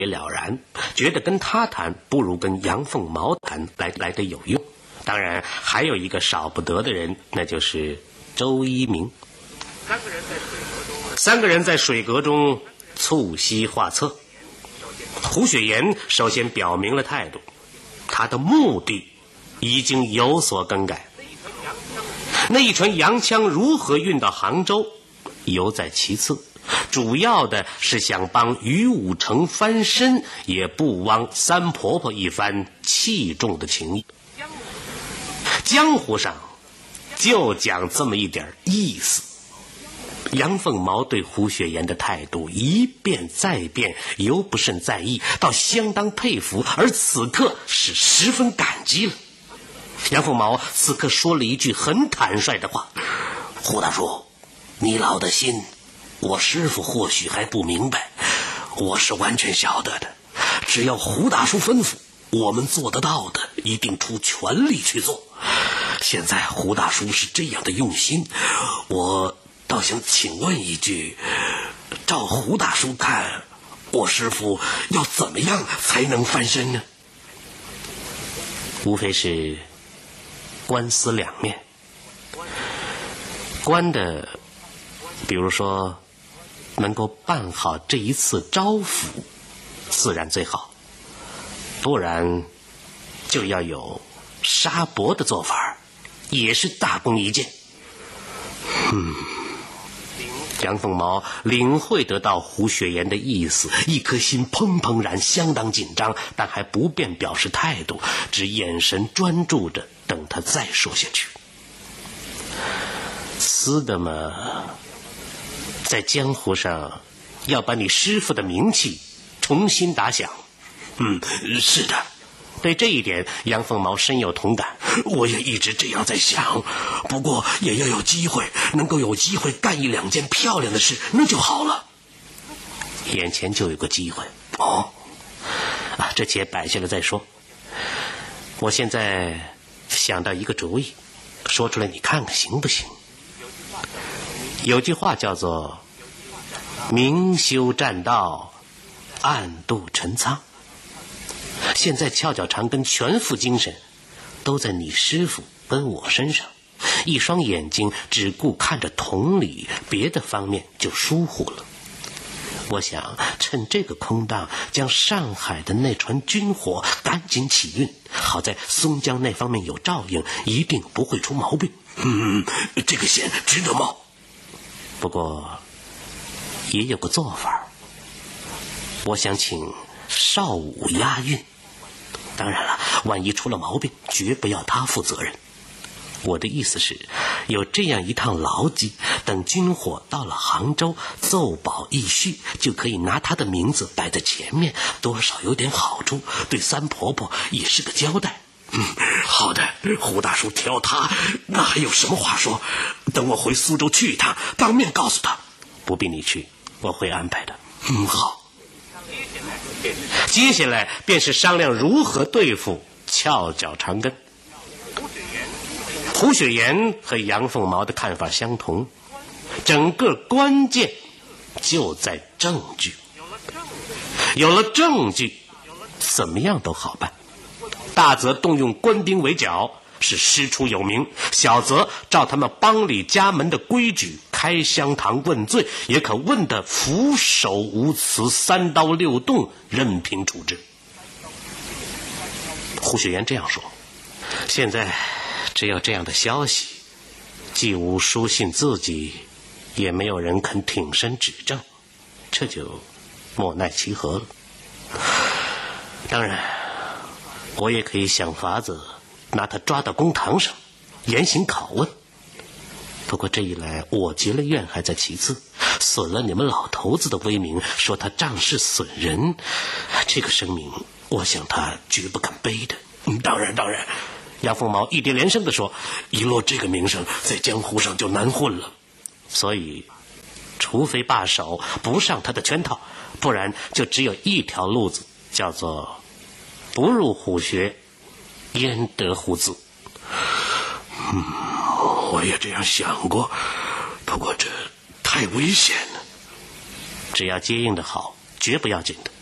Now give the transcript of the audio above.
别了然，觉得跟他谈不如跟杨凤毛谈来得有用。当然还有一个少不得的人，那就是周一鸣。三个人在水阁中促膝画策。胡雪岩首先表明了态度，他的目的已经有所更改。那一船洋枪如何运到杭州犹在其次，主要的是想帮于武成翻身，也不枉三婆婆一番器重的情谊。江湖上就讲这么一点意思。杨凤毛对胡雪岩的态度一变再变，由不甚在意到相当佩服，而此刻是十分感激了。杨凤毛此刻说了一句很坦率的话：胡大叔，你老的心我师父或许还不明白，我是完全晓得的。只要胡大叔吩咐，我们做得到的一定出全力去做。现在胡大叔是这样的用心，我倒想请问一句，照胡大叔看，我师父要怎么样才能翻身呢？无非是官司两面。官的比如说能够办好这一次招抚，自然最好，不然就要有杀伯的做法，也是大功一件。杨凤毛领会得到胡雪岩的意思，一颗心砰砰然，相当紧张，但还不便表示态度，只眼神专注着等他再说下去。私的嘛，在江湖上要把你师父的名气重新打响。是的。对这一点杨凤毛深有同感。我也一直这样在想，不过也要有机会，能够有机会干一两件漂亮的事，那就好了。眼前就有个机会。这且摆下来再说。我现在想到一个主意，说出来你看看行不行？有句话叫做明修栈道，暗度陈仓。现在翘脚长根全副精神都在你师父跟我身上，一双眼睛只顾看着同理，别的方面就疏忽了。我想趁这个空档，将上海的那船军火赶紧起运，好在松江那方面有照应，一定不会出毛病。这个险值得冒。不过也有个做法，我想请少武押运。当然了，万一出了毛病，绝不要他负责任。我的意思是，有这样一趟牢记，等军火到了杭州，奏保义续，就可以拿他的名字摆在前面，多少有点好处，对三婆婆也是个交代。好的，胡大叔挑他，那还有什么话说？等我回苏州去一趟，当面告诉他。不必你去，我会安排的。好。接下来便是商量如何对付翘脚长根。胡雪岩和杨凤毛的看法相同，整个关键就在证据。有了证据，怎么样都好办。大则动用官兵围剿，是师出有名；小则照他们帮里家门的规矩，开香堂问罪，也可问得俯首无词，三刀六洞，任凭处置。胡雪岩这样说。现在只有这样的消息，既无书信自己，也没有人肯挺身指证，这就莫奈其何了。当然我也可以想法子拿他抓到公堂上严刑拷问，不过这一来我结了怨还在其次，损了你们老头子的威名，说他仗势损人，这个声明我想他绝不敢背的。当然杨凤毛一叠连声地说，一落这个名声，在江湖上就难混了。所以除非罢手不上他的圈套，不然就只有一条路子，叫做不入虎穴，焉得虎子。我也这样想过，不过这太危险了。只要接应的好，绝不要紧的。